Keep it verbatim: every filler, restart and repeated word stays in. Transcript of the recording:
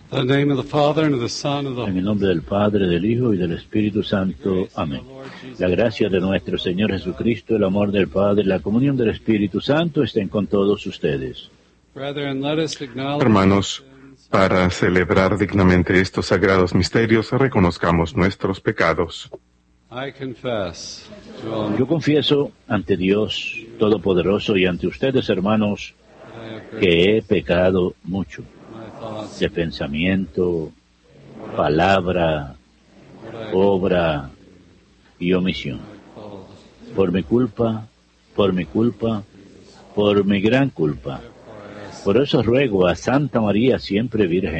In the name of the Father, and of the Son, and of En the el nombre del Padre, del Hijo y del Espíritu Santo. Amén. La gracia de nuestro Señor Jesucristo, el amor del Padre, la comunión del Espíritu Santo estén con todos ustedes. Brethren, let us acknowledge Hermanos, para celebrar dignamente estos sagrados misterios, reconozcamos nuestros pecados. I confess to all Yo confieso ante Dios Todopoderoso y ante ustedes, hermanos, que he pecado mucho, my thoughts, de pensamiento, palabra, obra y omisión. Por mi culpa, por mi culpa, por mi gran culpa. Por eso ruego a Santa María, siempre Virgen,